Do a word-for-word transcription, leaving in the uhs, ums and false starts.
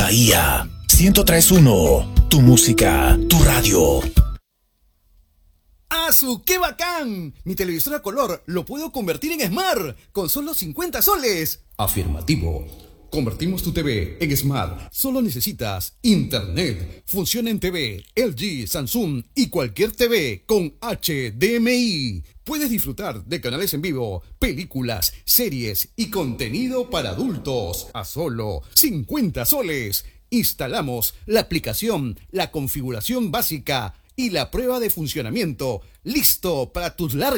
Bahía ciento tres punto uno. Tu música, tu radio. ¡Asu, qué bacán! Mi televisor a color lo puedo convertir en Smart con solo cincuenta soles. Afirmativo. Convertimos tu T V en Smart. Solo necesitas internet. Funciona en T V, L G, Samsung y cualquier T V con H D M I. Puedes disfrutar de canales en vivo, películas, series y contenido para adultos a solo cincuenta soles. Instalamos la aplicación, la configuración básica y la prueba de funcionamiento. Listo para tus largas